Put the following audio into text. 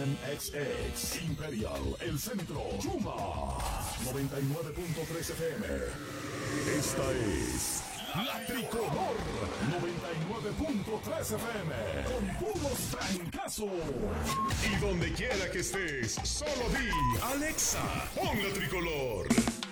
MXX, Imperial, El Centro, Chuma, 99.3 FM. Esta es La Tricolor, 99.3 FM, con puros trancazos. Y donde quiera que estés, solo di, Alexa, pon La Tricolor.